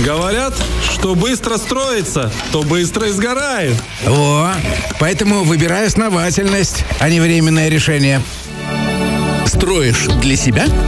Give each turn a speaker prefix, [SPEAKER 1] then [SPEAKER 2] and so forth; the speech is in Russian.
[SPEAKER 1] Говорят, что быстро строится, то быстро и сгорает.
[SPEAKER 2] О, поэтому выбирай основательность, а не временное решение.
[SPEAKER 3] Строишь для себя?